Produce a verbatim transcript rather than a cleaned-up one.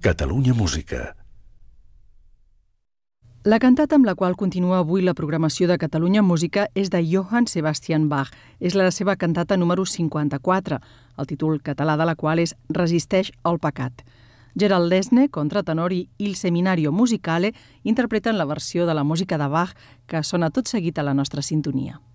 Catalunya Música. La cantata amb la qual continua avui la programació de Catalunya Música és de Johann Sebastian Bach. És la seva cantata número cinquanta-quatre, el títol català de la qual és Resisteix al pecat. Gerald Lesne, contratenor, i Il Seminario Musicale interpreten la versió de la música de Bach que sona tot seguit a la nostra sintonia.